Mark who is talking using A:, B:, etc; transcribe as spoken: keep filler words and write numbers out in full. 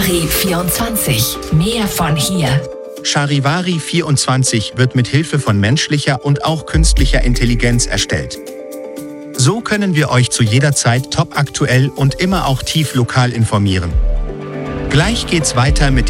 A: Charivari vierundzwanzig. Mehr von hier.
B: Charivari vierundzwanzig wird mit Hilfe von menschlicher und auch künstlicher Intelligenz erstellt. So können wir euch zu jeder Zeit topaktuell und immer auch tief lokal informieren. Gleich geht's weiter mit